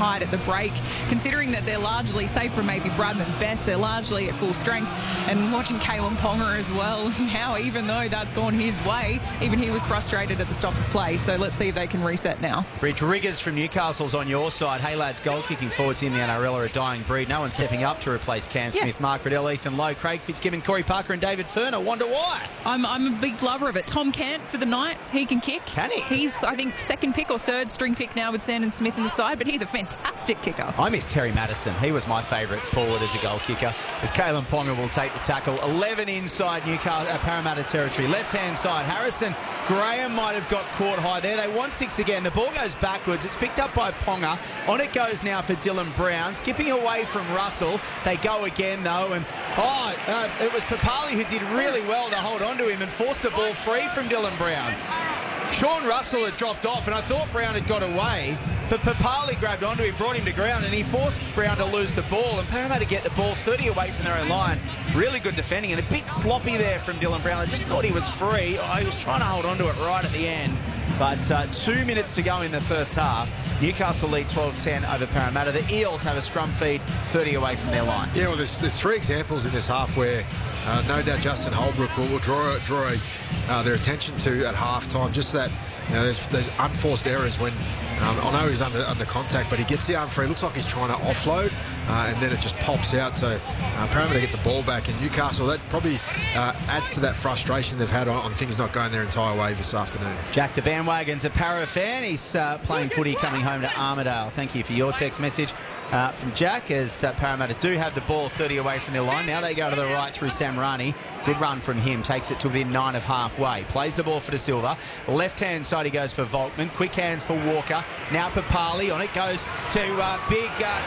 tight at the break, considering that they're largely, safe from maybe Bradman Best, they're largely at full strength. And watching Kalyn Ponga as well, now even though that's gone his way, even he was frustrated at the stop of play. So let's see if they can reset now. Bridge, Riggers from Newcastle's on your side. Hey lads, goal kicking forwards in the NRL are a dying breed. No one's stepping up to replace Cam Smith, Mark Riddell, Ethan Lowe, Craig Fitzgibbon, Corey Parker and David Furner. Wonder why? I'm a big lover of it. Tom Cant for the Knights, he can kick. Can he? He's, I think, second pick or third string pick now with Sandon Smith in the side, but he's a fantastic kicker. I miss Terry Madison. He was my favourite forward as a goal kicker. As Kalyn Ponga will take the tackle. 11 inside Newcastle, Parramatta territory. Left-hand side, Harrison Graham might have got caught high there. They want 6 again. The ball goes backwards. It's picked up by Ponga. On it goes now for Dylan Brown. Skipping away from Russell. They go again, though. And, it was Papali who did really well to hold on to him and force the ball free from Dylan Brown. Sean Russell had dropped off, and I thought Brown had got away, but Papali grabbed onto him, brought him to ground, and he forced Brown to lose the ball, and Parramatta get the ball 30 away from their own line. Really good defending, and a bit sloppy there from Dylan Brown. I just thought he was free. He was trying to hold on to it right at the end. But 2 minutes to go in the first half. Newcastle lead 12-10 over Parramatta. The Eels have a scrum feed 30 away from their line. Yeah, well, there's 3 examples in this half where no doubt Justin Holbrook will draw their attention to at half-time. Just that, there's unforced errors when, I know he's under contact, but he gets the arm free. Looks like he's trying to offload, and then it just pops out. So Parramatta get the ball back, and Newcastle, that probably adds to that frustration they've had on things not going their entire way this afternoon. Jack the Bandwagon's a Para fan. He's playing footy coming home to Armidale. Thank you for your text message from Jack, as Parramatta do have the ball 30 away from their line. Now they go to the right through Sam Rani. Good run from him. Takes it to within 9 of halfway. Plays the ball for De Silva. Left-hand side he goes for Volkman. Quick hands for Walker. Now Papali. On it goes to big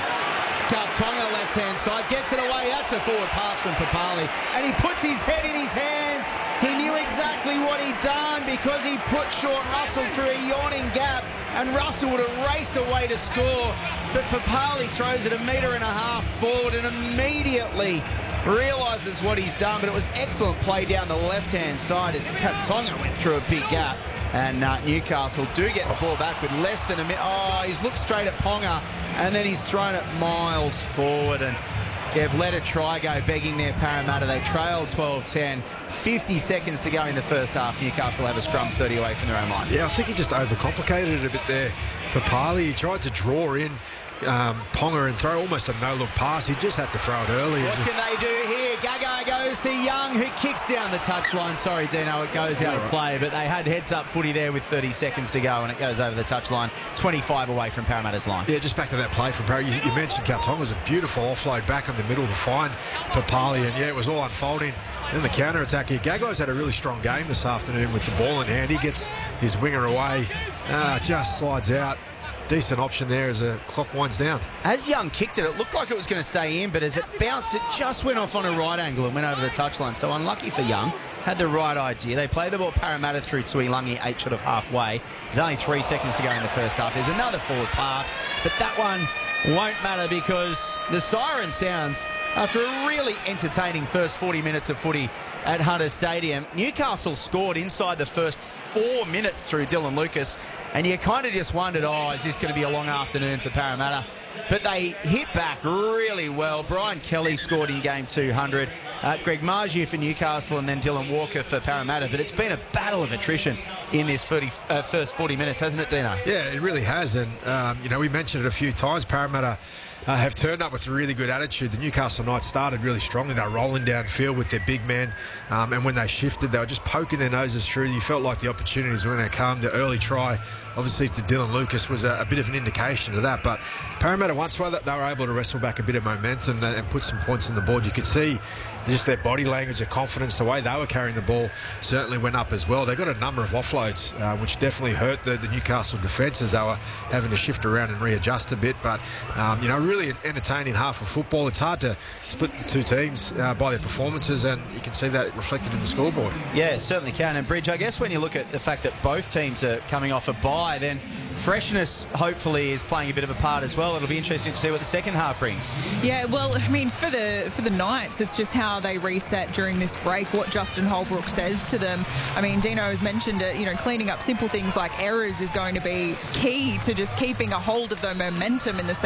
Tonga left-hand side. Gets it away. That's a forward pass from Papali. And he puts his head in his hands. He knew exactly what he'd done because he put Sean Russell through a yawning gap, and Russell would have raced away to score. But Papali throws it 1.5 meters forward and immediately realises what he's done. But it was excellent play down the left-hand side as Tonga went through a big gap. And Newcastle do get the ball back with less than a minute. He's looked straight at Ponga, and then he's thrown it miles forward. And they've let a try go, begging their Parramatta. They trail 12-10. 50 seconds to go in the first half. Newcastle have a scrum 30 away from their own line. Yeah, I think he just overcomplicated it a bit there. Papali, he tried to draw in Ponga and throw almost a no-look pass. He just had to throw it early. What can they do here? Gagai goes to Young, who kicks down the touchline. Sorry, Dino, it goes out of play, but they had heads-up footy there with 30 seconds to go, and it goes over the touchline, 25 away from Parramatta's line. Yeah, just back to that play from Parramatta. You mentioned Tonga was a beautiful offload back in the middle to find Papali, and it was all unfolding. In the counter-attack here, Gagai's had a really strong game this afternoon with the ball in hand. He gets his winger away, just slides out. Decent option there as the clock winds down. As Young kicked it, it looked like it was going to stay in, but as it bounced, it just went off on a right angle and went over the touchline. So unlucky for Young. Had the right idea. They play the ball Parramatta through Tuilagi, 8 short of halfway. There's only 3 seconds to go in the first half. There's another forward pass, but that one won't matter because the siren sounds after a really entertaining first 40 minutes of footy at Hunter Stadium. Newcastle scored inside the first 4 minutes through Dylan Lucas, and you kind of just wondered, is this going to be a long afternoon for Parramatta? But they hit back really well. Brian Kelly scored in game 200. Greg Margiu for Newcastle, and then Dylan Walker for Parramatta. But it's been a battle of attrition in this first 40 minutes, hasn't it, Dino? Yeah, it really has. And, we mentioned it a few times. Parramatta have turned up with a really good attitude. The Newcastle Knights started really strongly. They were rolling downfield with their big man, and when they shifted, they were just poking their noses through. You felt like the opportunities were going to come. The early try, obviously, to Dylan Lucas was a bit of an indication of that. But Parramatta, once they were able to wrestle back a bit of momentum and put some points on the board, you could see just their body language, their confidence, the way they were carrying the ball certainly went up as well. They got a number of offloads, which definitely hurt the Newcastle defence as they were having to shift around and readjust a bit. But, really an entertaining half of football. It's hard to split the two teams by their performances, and you can see that reflected in the scoreboard. Yeah, certainly can. And Bridge, I guess when you look at the fact that both teams are coming off a bye, then freshness hopefully is playing a bit of a part as well. It'll be interesting to see what the second half brings. Yeah, well, I mean, for the Knights, it's just how they reset during this break, what Justin Holbrook says to them. I mean, Dino has mentioned it, cleaning up simple things like errors is going to be key to just keeping a hold of the momentum in the